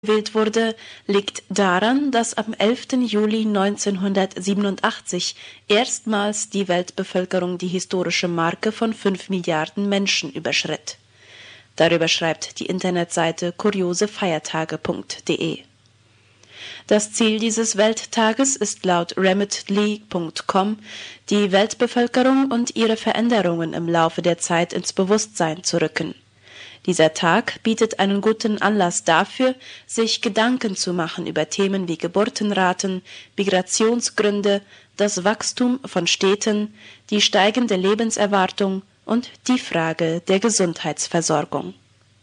gewählt wurde, liegt daran, dass am 11. Juli 1987 erstmals die Weltbevölkerung die historische Marke von 5 Milliarden Menschen überschritt. Darüber schreibt die Internetseite kuriosefeiertage.de. Das Ziel dieses Welttages ist laut Remitly.com, die Weltbevölkerung und ihre Veränderungen im Laufe der Zeit ins Bewusstsein zu rücken. Dieser Tag bietet einen guten Anlass dafür, sich Gedanken zu machen über Themen wie Geburtenraten, Migrationsgründe, das Wachstum von Städten, die steigende Lebenserwartung und die Frage der Gesundheitsversorgung.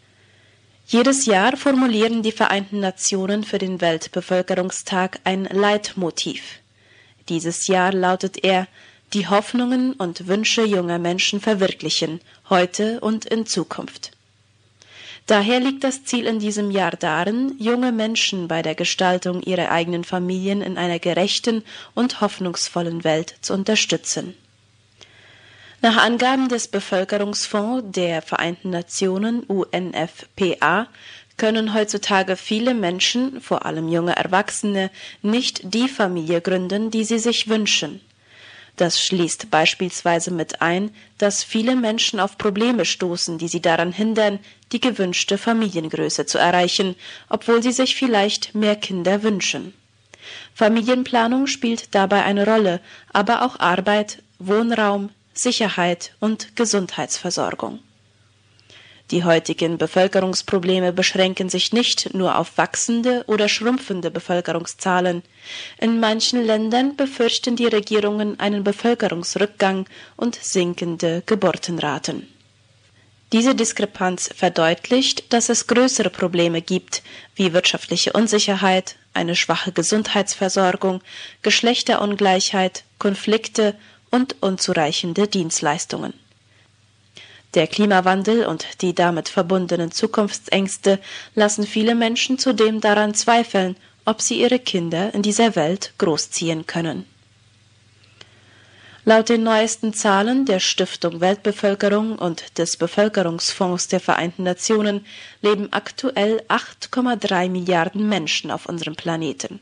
Jedes Jahr formulieren die Vereinten Nationen für den Weltbevölkerungstag ein Leitmotiv. Dieses Jahr lautet er: Die Hoffnungen und Wünsche junger Menschen verwirklichen, heute und in Zukunft. Daher liegt das Ziel in diesem Jahr darin, junge Menschen bei der Gestaltung ihrer eigenen Familien in einer gerechten und hoffnungsvollen Welt zu unterstützen. Nach Angaben des Bevölkerungsfonds der Vereinten Nationen UNFPA können heutzutage viele Menschen, vor allem junge Erwachsene, nicht die Familie gründen, die sie sich wünschen. Das schließt beispielsweise mit ein, dass viele Menschen auf Probleme stoßen, die sie daran hindern, die gewünschte Familiengröße zu erreichen, obwohl sie sich vielleicht mehr Kinder wünschen. Familienplanung spielt dabei eine Rolle, aber auch Arbeit, Wohnraum, Sicherheit und Gesundheitsversorgung. Die heutigen Bevölkerungsprobleme beschränken sich nicht nur auf wachsende oder schrumpfende Bevölkerungszahlen. In manchen Ländern befürchten die Regierungen einen Bevölkerungsrückgang und sinkende Geburtenraten. Diese Diskrepanz verdeutlicht, dass es größere Probleme gibt, wie wirtschaftliche Unsicherheit, eine schwache Gesundheitsversorgung, Geschlechterungleichheit, Konflikte und unzureichende Dienstleistungen. Der Klimawandel und die damit verbundenen Zukunftsängste lassen viele Menschen zudem daran zweifeln, ob sie ihre Kinder in dieser Welt großziehen können. Laut den neuesten Zahlen der Stiftung Weltbevölkerung und des Bevölkerungsfonds der Vereinten Nationen leben aktuell 8,3 Milliarden Menschen auf unserem Planeten.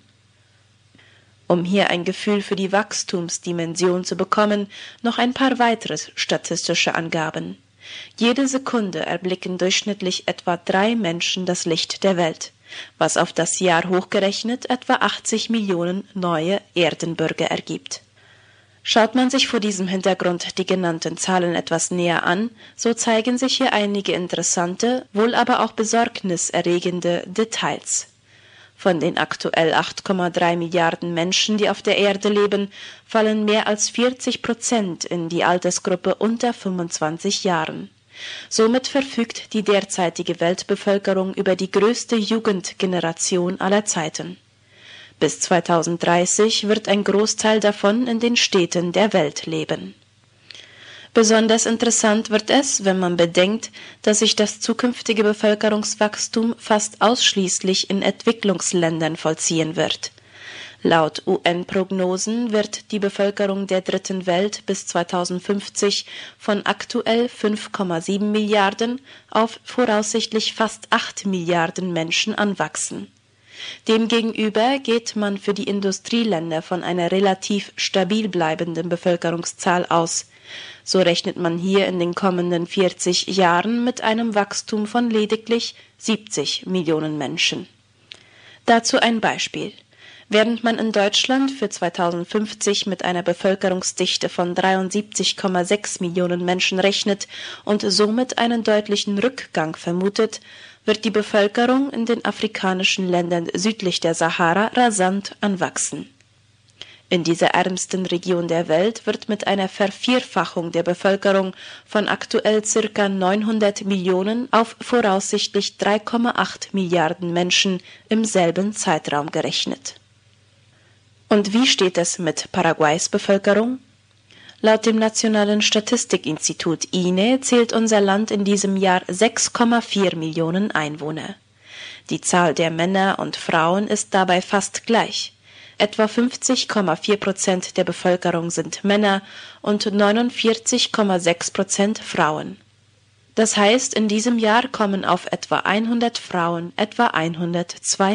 Um hier ein Gefühl für die Wachstumsdimension zu bekommen, noch ein paar weitere statistische Angaben. Jede Sekunde erblicken durchschnittlich etwa 3 Menschen das Licht der Welt, was auf das Jahr hochgerechnet etwa 80 Millionen neue Erdenbürger ergibt. Schaut man sich vor diesem Hintergrund die genannten Zahlen etwas näher an, so zeigen sich hier einige interessante, wohl aber auch besorgniserregende Details. Von den aktuell 8,3 Milliarden Menschen, die auf der Erde leben, fallen mehr als 40% in die Altersgruppe unter 25 Jahren. Somit verfügt die derzeitige Weltbevölkerung über die größte Jugendgeneration aller Zeiten. Bis 2030 wird ein Großteil davon in den Städten der Welt leben. Besonders interessant wird es, wenn man bedenkt, dass sich das zukünftige Bevölkerungswachstum fast ausschließlich in Entwicklungsländern vollziehen wird. Laut UN-Prognosen wird die Bevölkerung der Dritten Welt bis 2050 von aktuell 5,7 Milliarden auf voraussichtlich fast 8 Milliarden Menschen anwachsen. Demgegenüber geht man für die Industrieländer von einer relativ stabil bleibenden Bevölkerungszahl aus. So rechnet man hier in den kommenden 40 Jahren mit einem Wachstum von lediglich 70 Millionen Menschen. Dazu ein Beispiel. Während man in Deutschland für 2050 mit einer Bevölkerungsdichte von 73,6 Millionen Menschen rechnet und somit einen deutlichen Rückgang vermutet, wird die Bevölkerung in den afrikanischen Ländern südlich der Sahara rasant anwachsen. In dieser ärmsten Region der Welt wird mit einer Vervierfachung der Bevölkerung von aktuell ca. 900 Millionen auf voraussichtlich 3,8 Milliarden Menschen im selben Zeitraum gerechnet. Und wie steht es mit Paraguays Bevölkerung? Laut dem Nationalen Statistikinstitut INE zählt unser Land in diesem Jahr 6,4 Millionen Einwohner. Die Zahl der Männer und Frauen ist dabei fast gleich. Etwa 50,4% der Bevölkerung sind Männer und 49,6% Frauen. Das heißt, in diesem Jahr kommen auf etwa 100 Frauen etwa 102